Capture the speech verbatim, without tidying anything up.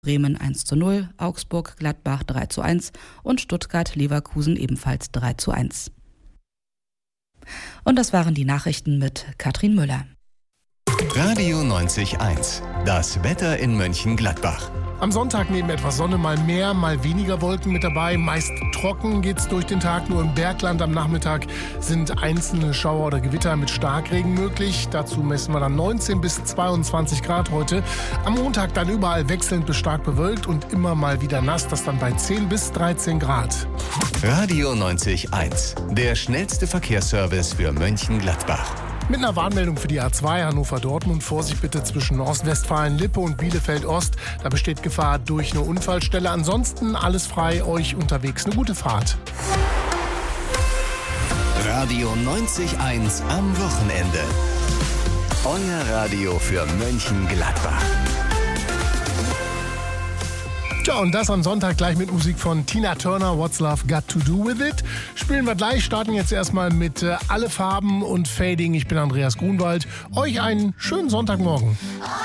Bremen eins zu null, Augsburg Gladbach drei zu eins und Stuttgart Leverkusen ebenfalls drei zu eins. Und das waren die Nachrichten mit Katrin Müller. Radio neunzig Komma eins. Das Wetter in Mönchengladbach. Am Sonntag neben etwas Sonne mal mehr, mal weniger Wolken mit dabei. Meist trocken geht's durch den Tag. Nur im Bergland am Nachmittag sind einzelne Schauer oder Gewitter mit Starkregen möglich. Dazu messen wir dann neunzehn bis zweiundzwanzig Grad heute. Am Montag dann überall wechselnd bis stark bewölkt und immer mal wieder nass. Das dann bei zehn bis dreizehn Grad. Radio neunzig Komma eins. Der schnellste Verkehrsservice für Mönchengladbach. Mit einer Warnmeldung für die A zwei Hannover-Dortmund. Vorsicht bitte zwischen Ostwestfalen-Lippe und Bielefeld-Ost. Da besteht Gefahr durch eine Unfallstelle. Ansonsten alles frei, euch unterwegs eine gute Fahrt. Radio neunzig Komma eins am Wochenende. Euer Radio für Mönchengladbach. Tja, und das am Sonntag gleich mit Musik von Tina Turner, What's Love Got to Do With It. Spielen wir gleich, starten jetzt erstmal mit äh, Alle Farben und Fading. Ich bin Andreas Grunwald. Euch einen schönen Sonntagmorgen.